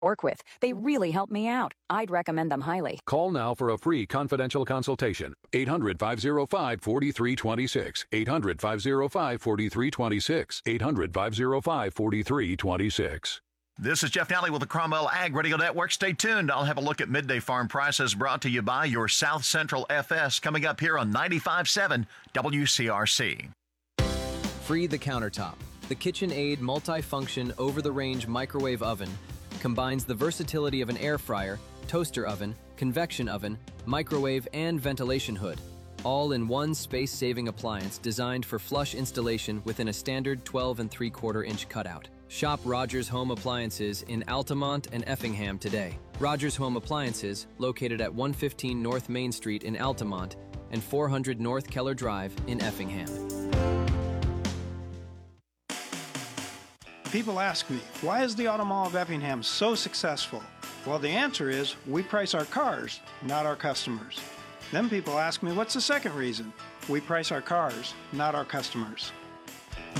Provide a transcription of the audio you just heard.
work with. They really helped me out. I'd recommend them highly. Call now for a free confidential consultation. 800-505-4326. 800-505-4326. 800-505-4326. This is Jeff Nally with the Cromwell Ag Radio Network. Stay tuned. I'll have a look at midday farm prices brought to you by your South Central FS coming up here on 95.7 WCRC. Free the countertop. The KitchenAid multi-function over-the-range microwave oven combines the versatility of an air fryer, toaster oven, convection oven, microwave, and ventilation hood, all in one space-saving appliance designed for flush installation within a standard 12 3/4-inch cutout. Shop Rogers Home Appliances in Altamont and Effingham today. Rogers Home Appliances, located at 115 North Main Street in Altamont and 400 North Keller Drive in Effingham. People ask me, why is the Auto Mall of Effingham so successful? Well, the answer is we price our cars, not our customers. Then people ask me, what's the second reason? We price our cars, not our customers.